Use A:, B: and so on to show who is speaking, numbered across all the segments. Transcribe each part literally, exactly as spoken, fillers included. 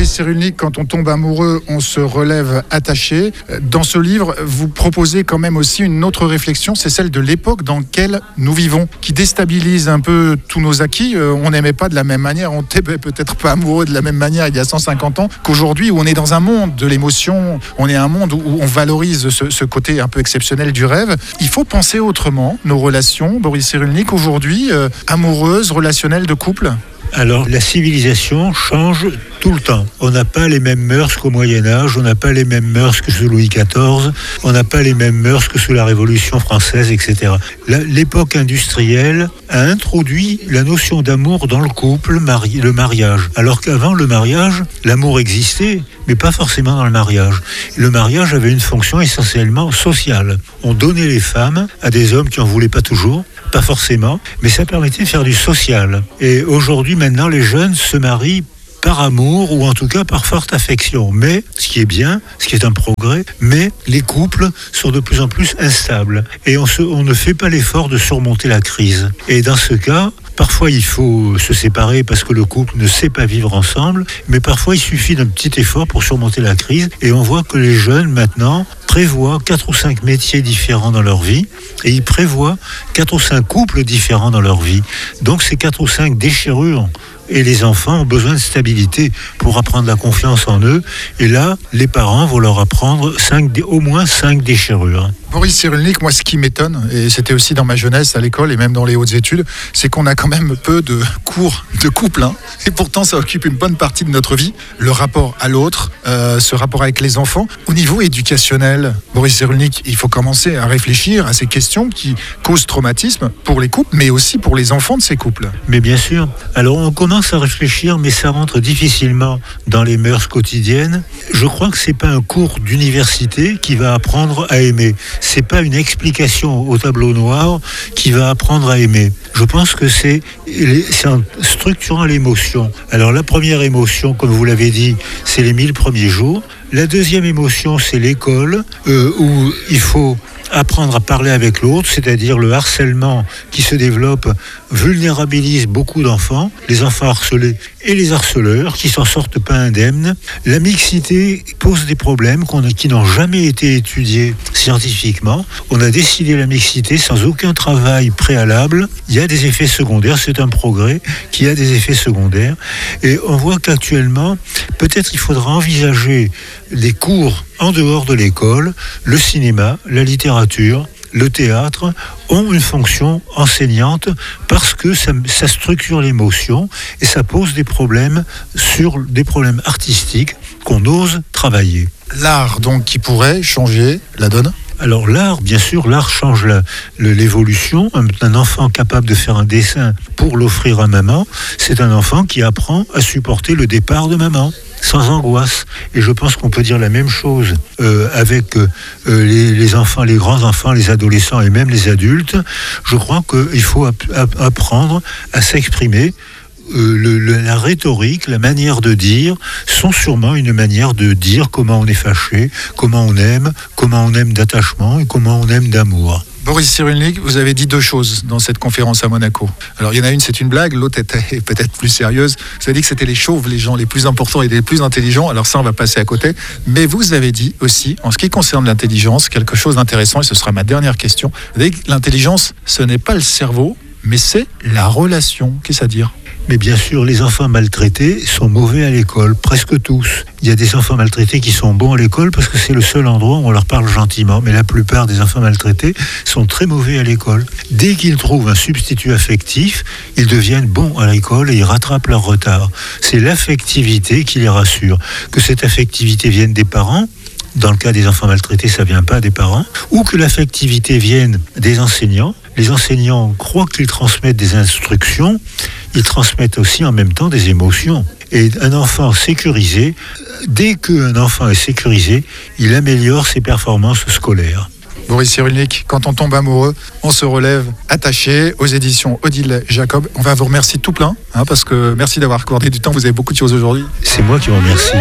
A: Boris Cyrulnik, quand on tombe amoureux, on se relève attaché. Dans ce livre, vous proposez quand même aussi une autre réflexion, c'est celle de l'époque dans laquelle nous vivons, qui déstabilise un peu tous nos acquis. On n'aimait pas de la même manière, on n'était peut-être pas amoureux de la même manière il y a cent cinquante ans qu'aujourd'hui, où on est dans un monde de l'émotion, on est un monde où on valorise ce, ce côté un peu exceptionnel du rêve. Il faut penser autrement nos relations, Boris Cyrulnik, aujourd'hui, euh, amoureuses, relationnelles, de couple.
B: Alors, la civilisation change tout le temps. On n'a pas les mêmes mœurs qu'au Moyen-Âge, on n'a pas les mêmes mœurs que sous Louis quatorze, on n'a pas les mêmes mœurs que sous la Révolution française, et cetera. La, l'époque industrielle a introduit la notion d'amour dans le couple, mari, le mariage. Alors qu'avant le mariage, l'amour existait, mais pas forcément dans le mariage. Le mariage avait une fonction essentiellement sociale. On donnait les femmes à des hommes qui n'en voulaient pas toujours, pas forcément, mais ça permettait de faire du social. Et aujourd'hui, maintenant, les jeunes se marient par amour ou en tout cas par forte affection. Mais, ce qui est bien, ce qui est un progrès, mais les couples sont de plus en plus instables. Et on, se, on ne fait pas l'effort de surmonter la crise. Et dans ce cas, parfois il faut se séparer parce que le couple ne sait pas vivre ensemble, mais parfois il suffit d'un petit effort pour surmonter la crise. Et on voit que les jeunes maintenant prévoient quatre ou cinq métiers différents dans leur vie et ils prévoient quatre ou cinq couples différents dans leur vie. Donc c'est quatre ou cinq déchirures. Et les enfants ont besoin de stabilité pour apprendre la confiance en eux. Et là, les parents vont leur apprendre cinq, au moins cinq déchirures.
A: Boris Cyrulnik, moi ce qui m'étonne, et c'était aussi dans ma jeunesse à l'école et même dans les hautes études, c'est qu'on a quand même peu de cours de couple. Hein, et pourtant ça occupe une bonne partie de notre vie. Le rapport à l'autre, euh, ce rapport avec les enfants. Au niveau éducationnel, Boris Cyrulnik, il faut commencer à réfléchir à ces questions qui causent traumatisme pour les couples, mais aussi pour les enfants de ces couples.
B: Mais bien sûr. Alors on commence à réfléchir, mais ça rentre difficilement dans les mœurs quotidiennes. Je crois que c'est pas un cours d'université qui va apprendre à aimer. C'est pas une explication au tableau noir qui va apprendre à aimer. Je pense que c'est, c'est en structurant l'émotion. Alors la première émotion, comme vous l'avez dit, c'est les mille premiers jours. La deuxième émotion, c'est l'école, euh, où il faut apprendre à parler avec l'autre, c'est-à-dire le harcèlement qui se développe vulnérabilise beaucoup d'enfants, les enfants harcelés et les harceleurs qui s'en sortent pas indemnes. La mixité pose des problèmes qu'on a, qui n'ont jamais été étudiés scientifiquement. On a décidé la mixité sans aucun travail préalable. Il y a des effets secondaires, c'est un progrès qui a des effets secondaires. Et on voit qu'actuellement, peut-être il faudra envisager des cours en dehors de l'école. Le cinéma, la littérature, le théâtre ont une fonction enseignante parce que ça, ça structure l'émotion et ça pose des problèmes sur des problèmes artistiques qu'on ose travailler.
A: L'art donc qui pourrait changer la donne ?
B: Alors l'art, bien sûr, l'art change la, le, l'évolution. Un, un enfant capable de faire un dessin pour l'offrir à maman, c'est un enfant qui apprend à supporter le départ de maman sans angoisse. Et je pense qu'on peut dire la même chose euh, avec euh, les, les enfants, les grands-enfants, les adolescents et même les adultes. Je crois qu'il faut ap- ap- apprendre à s'exprimer. Euh, le, le, la rhétorique, la manière de dire sont sûrement une manière de dire comment on est fâché, comment on aime, comment on aime d'attachement et comment on aime d'amour.
A: Boris Cyrulnik, vous avez dit deux choses dans cette conférence à Monaco. Alors il y en a une, c'est une blague, l'autre était peut-être plus sérieuse. Vous avez dit que c'était les chauves, les gens les plus importants et les plus intelligents. Alors ça, on va passer à côté. Mais vous avez dit aussi, en ce qui concerne l'intelligence, quelque chose d'intéressant, et ce sera ma dernière question. Vous avez dit que l'intelligence, ce n'est pas le cerveau, mais c'est la relation. Qu'est-ce à dire ?
B: Mais bien sûr, les enfants maltraités sont mauvais à l'école, presque tous. Il y a des enfants maltraités qui sont bons à l'école parce que c'est le seul endroit où on leur parle gentiment. Mais la plupart des enfants maltraités sont très mauvais à l'école. Dès qu'ils trouvent un substitut affectif, ils deviennent bons à l'école et ils rattrapent leur retard. C'est l'affectivité qui les rassure. Que cette affectivité vienne des parents, dans le cas des enfants maltraités, ça ne vient pas des parents, ou que l'affectivité vienne des enseignants. Les enseignants croient qu'ils transmettent des instructions, ils transmettent aussi en même temps des émotions. Et un enfant sécurisé, dès qu'un enfant est sécurisé, il améliore ses performances scolaires.
A: Boris Cyrulnik, quand on tombe amoureux, on se relève attaché, aux éditions Odile Jacob. On va vous remercier tout plein, hein, parce que merci d'avoir accordé du temps, vous avez beaucoup de choses aujourd'hui.
B: C'est moi qui vous remercie.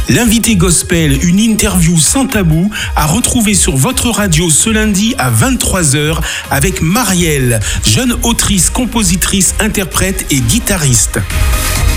C: L'invité gospel, une interview sans tabou, à retrouver sur votre radio ce lundi à vingt-trois heures avec Marielle, jeune autrice, compositrice, interprète et guitariste.